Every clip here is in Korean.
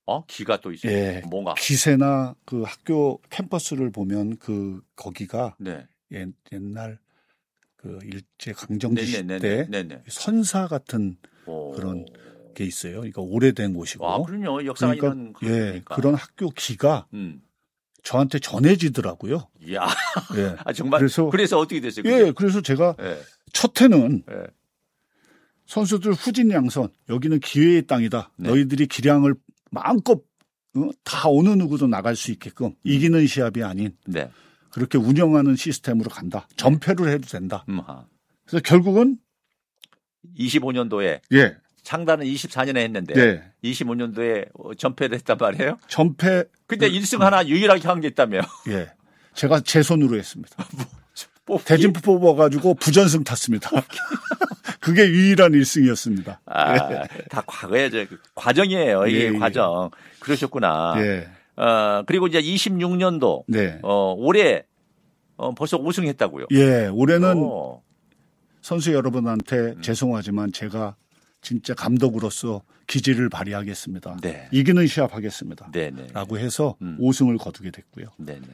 기가 또 있어요. 예, 뭔가 기세나 그 학교 캠퍼스를 보면 거기가 네. 옛날 그 일제 강점기 시대 네네. 선사 같은 그런 게 있어요. 그러니까 오래된 곳이고. 그럼요. 역사가 있는 그런 학교 기가 저한테 전해지더라고요. 이야. 예. 정말. 그래서 어떻게 됐어요? 예, 그래서 제가 첫 해는 선수들 후진양선, 여기는 기회의 땅이다. 네. 너희들이 기량을 마음껏 다 어느 누구도 나갈 수 있게끔 이기는 시합이 아닌 그렇게 운영하는 시스템으로 간다. 전패를 해도 된다. 그래서 결국은 25년도에 창단은 24년에 했는데 25년도에 전패를 했단 말이에요? 근데 1승 하나 유일하게 한 게 있다며. 예. 제가 제 손으로 했습니다. 대진표 뽑아가지고 부전승 탔습니다. 그게 유일한 1승이었습니다. 다 과거의 과정이에요. 이게 과정. 그러셨구나. 그리고 이제 26년도 올해 벌써 우승했다고요. 예, 올해는 선수 여러분한테 죄송하지만 제가 진짜 감독으로서 기질을 발휘하겠습니다. 이기는 시합 하겠습니다. 라고 해서 5승을 거두게 됐고요.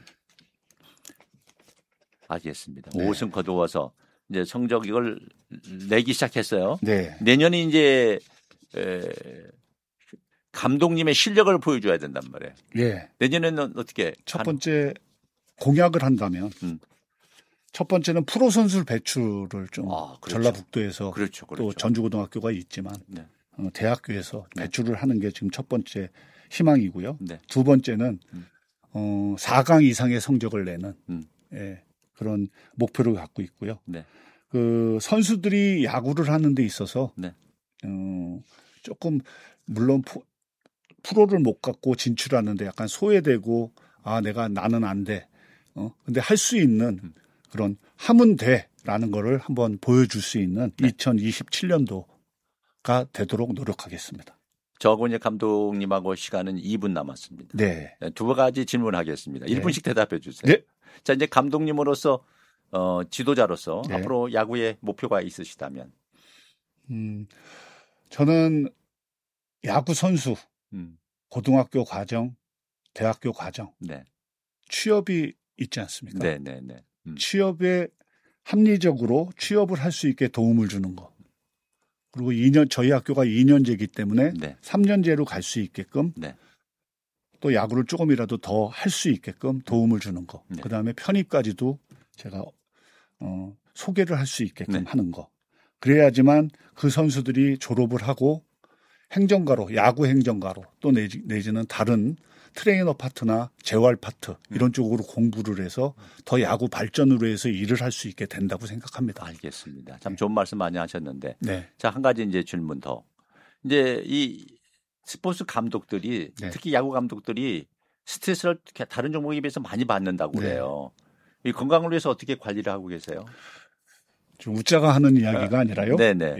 알겠습니다. 5승 거두어서 이제 성적 이걸 내기 시작했어요. 내년에 이제 감독님의 실력을 보여줘야 된단 말이에요. 내년에는 어떻게? 첫 번째 공약을 한다면 첫 번째는 프로 선수 배출을 좀 전라북도에서 또 전주고등학교가 있지만 대학교에서 배출을 하는 게 지금 첫 번째 희망이고요. 두 번째는 4강 이상의 성적을 내는 그런 목표를 갖고 있고요. 그 선수들이 야구를 하는 데 있어서 조금 물론 프로를 못 갖고 진출하는데 약간 소외되고 나는 안 돼. 근데 할 수 있는 그런 하면 돼라는 거를 한번 보여줄 수 있는 2027년도가 되도록 노력하겠습니다. 저하고 이제 감독님하고 시간은 2분 남았습니다. 두 가지 질문하겠습니다. 1분씩 대답해 주세요. 자, 이제 감독님으로서 지도자로서 앞으로 야구의 목표가 있으시다면? 저는 야구 선수, 고등학교 과정, 대학교 과정, 취업이 있지 않습니까? 취업에 합리적으로 취업을 할 수 있게 도움을 주는 거. 그리고 저희 학교가 2년제이기 때문에 3년제로 갈 수 있게끔 또 야구를 조금이라도 더 할 수 있게끔 도움을 주는 거. 그다음에 편입까지도 제가 소개를 할 수 있게끔 하는 거. 그래야지만 그 선수들이 졸업을 하고 행정가로, 야구 행정가로 또 내지는 다른 트레이너 파트나 재활 파트 이런 쪽으로 공부를 해서 더 야구 발전으로 해서 일을 할 수 있게 된다고 생각합니다. 알겠습니다. 참 좋은 말씀 많이 하셨는데. 자, 한 가지 이제 질문 더. 이제 이 스포츠 감독들이 특히 야구 감독들이 스트레스를 다른 종목에 비해서 많이 받는다고 그래요. 이 건강을 위해서 어떻게 관리를 하고 계세요? 좀 웃자가 하는 이야기가 아니라요.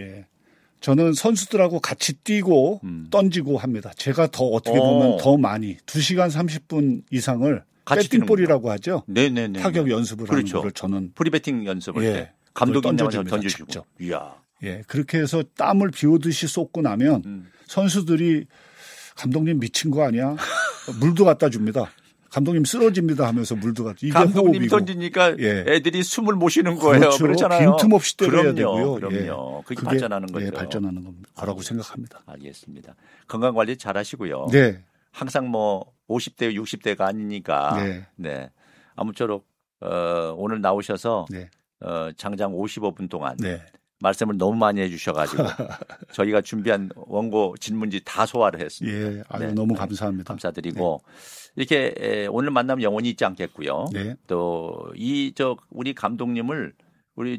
저는 선수들하고 같이 뛰고 던지고 합니다. 제가 더 어떻게 보면 더 많이 2시간 30분 이상을 배팅볼이라고 하죠. 타격 연습을 하는 거를 저는 프리배팅 연습을 감독이 던져주고. 그렇게 해서 땀을 비오듯이 쏟고 나면 선수들이 감독님 미친 거 아니야? 물도 갖다 줍니다. 감독님 쓰러집니다 하면서 물도 갖다. 감독님 던지니까 애들이 숨을 못 쉬는 거예요. 그렇죠. 그렇잖아요. 빈틈없이 때려야 되고요. 그럼요. 그게 발전하는 거죠. 발전하는 거라고 생각합니다. 알겠습니다. 건강 관리 잘 하시고요. 항상 50대, 60대가 아니니까. 아무쪼록 오늘 나오셔서 장장 55분 동안 말씀을 너무 많이 해주셔가지고 저희가 준비한 원고 질문지 다 소화를 했습니다. 너무 감사합니다. 감사드리고 이렇게 오늘 만나면 영원히 잊지 않겠고요. 또 우리 감독님을 우리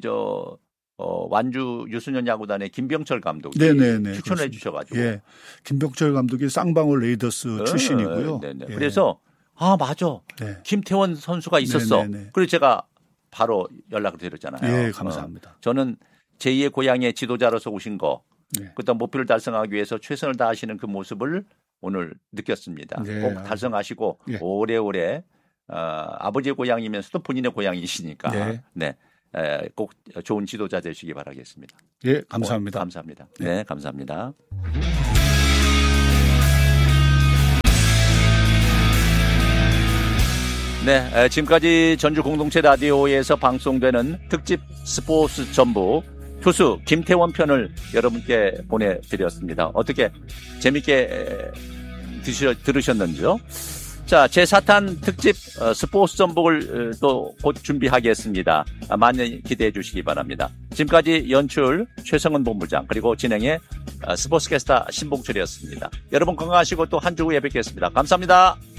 완주 유소년 야구단의 김병철 감독이 추천해 주셔가지고 김병철 감독이 쌍방울 레이더스 출신이고요. 그래서 맞아. 김태원 선수가 있었어. 그래서 제가 바로 연락을 드렸잖아요. 감사합니다. 저는 제2의 고향의 지도자로서 오신 거, 그다음 목표를 달성하기 위해서 최선을 다하시는 그 모습을 오늘 느꼈습니다. 꼭 달성하시고 오래오래 아버지의 고향이면서도 본인의 고향이시니까 꼭 좋은 지도자 되시기 바라겠습니다. 감사합니다. 감사합니다. 감사합니다. 네, 지금까지 전주 공동체 라디오에서 방송되는 특집 스포츠 전부 투수 김태원 편을 여러분께 보내드렸습니다. 어떻게 재밌게 들으셨는지요? 자, 제4탄 특집 스포츠 전북을 또 곧 준비하겠습니다. 많이 기대해 주시기 바랍니다. 지금까지 연출 최성은 본부장 그리고 진행의 스포츠캐스터 신봉철이었습니다. 여러분 건강하시고 또 한 주 후에 뵙겠습니다. 감사합니다.